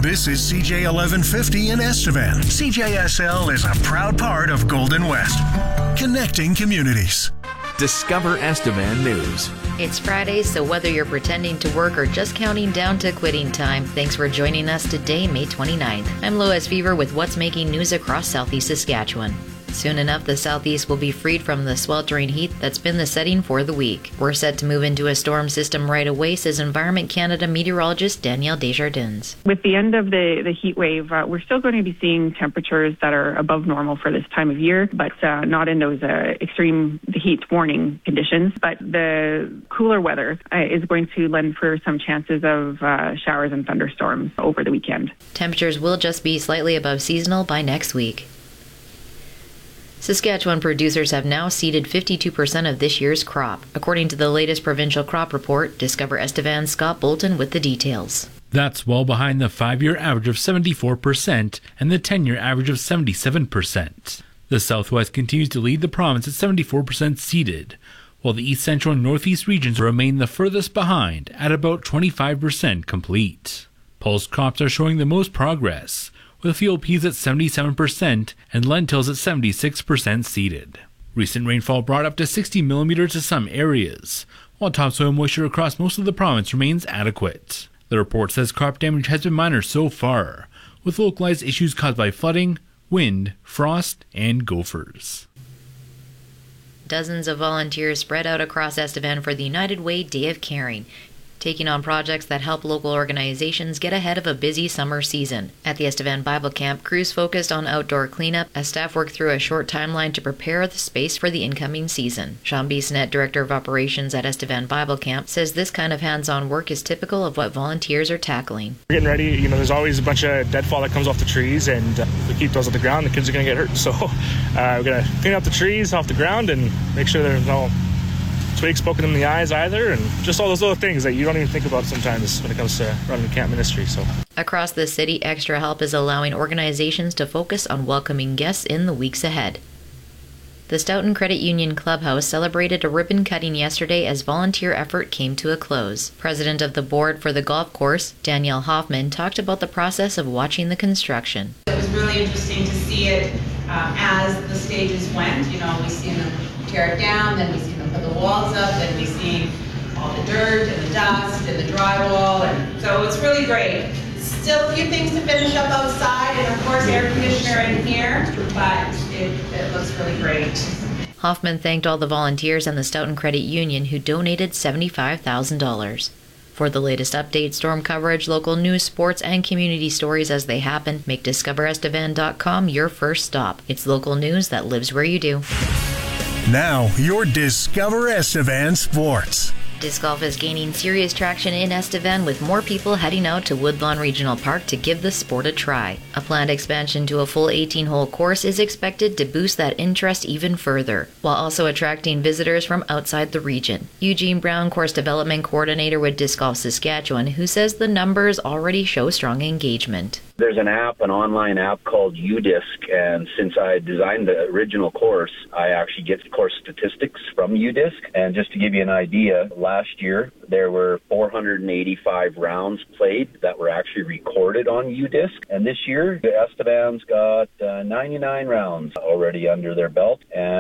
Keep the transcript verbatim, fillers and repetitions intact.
This is C J eleven fifty in Estevan. C J S L is a proud part of Golden West, connecting communities. Discover Estevan News. It's Friday, so whether you're pretending to work or just counting down to quitting time, thanks for joining us today, May twenty-ninth. I'm Lois Fever with what's making news across Southeast Saskatchewan. Soon enough, the Southeast will be freed from the sweltering heat that's been the setting for the week. We're set to move into a storm system right away, says Environment Canada meteorologist Danielle Desjardins. With the end of the, the heat wave, uh, we're still going to be seeing temperatures that are above normal for this time of year, but uh, not in those uh, extreme heat warning conditions. But the cooler weather uh, is going to lend for some chances of uh, showers and thunderstorms over the weekend. Temperatures will just be slightly above seasonal by next week. Saskatchewan producers have now seeded fifty-two percent of this year's crop, according to the latest provincial crop report. Discover Estevan's Scott Bolton with the details. That's well behind the five-year average of seventy-four percent and the ten-year average of seventy-seven percent. The Southwest continues to lead the province at seventy-four percent seeded, while the East Central and Northeast regions remain the furthest behind at about twenty-five percent complete. Pulse crops are showing the most progress, with field peas at seventy-seven percent and lentils at seventy-six percent seeded. Recent rainfall brought up to sixty millimeters to some areas, while topsoil moisture across most of the province remains adequate. The report says crop damage has been minor so far, with localized issues caused by flooding, wind, frost, and gophers. Dozens of volunteers spread out across Estevan for the United Way Day of Caring, taking on projects that help local organizations get ahead of a busy summer season. At the Estevan Bible Camp, crews focused on outdoor cleanup as staff worked through a short timeline to prepare the space for the incoming season. Sean Bissonnette, Director of Operations at Estevan Bible Camp, says this kind of hands-on work is typical of what volunteers are tackling. We're getting ready. You know, there's always a bunch of deadfall that comes off the trees, and uh, if we keep those on the ground, the kids are going to get hurt. So uh, we're going to clean up the trees off the ground and make sure there's no twigs poking them in the eyes either, and just all those little things that you don't even think about sometimes when it comes to running the camp ministry. So across the city, extra help is allowing organizations to focus on welcoming guests in the weeks ahead. The Stoughton Credit Union Clubhouse celebrated a ribbon cutting yesterday as volunteer effort came to a close. President of the board for the golf course, Danielle Hoffman, talked about the process of watching the construction. It was really interesting to see it um, as the stages went. You know, we seen them tear it down, then we seen them put the walls up, then we seen all the dirt and the dust and the drywall, and so it's really great. Still a few things to finish up outside, and of course air conditioner in here, but it, it looks really great. Hoffman thanked all the volunteers and the Stoughton Credit Union who donated seventy-five thousand dollars. For the latest updates, storm coverage, local news, sports, and community stories as they happen, make discover estevan dot com your first stop. It's local news that lives where you do. Now, your Discover Estevan Sports. Disc golf is gaining serious traction in Estevan, with more people heading out to Woodlawn Regional Park to give the sport a try. A planned expansion to a full eighteen-hole course is expected to boost that interest even further, while also attracting visitors from outside the region. Eugene Brown, course development coordinator with Disc Golf Saskatchewan, who says the numbers already show strong engagement. There's an app, an online app called UDisc, and since I designed the original course, I actually get course statistics from UDisc. And just to give you an idea, last year there were four hundred eighty-five rounds played that were actually recorded on UDisc. And this year, Estevan's got uh, ninety-nine rounds already under their belt. And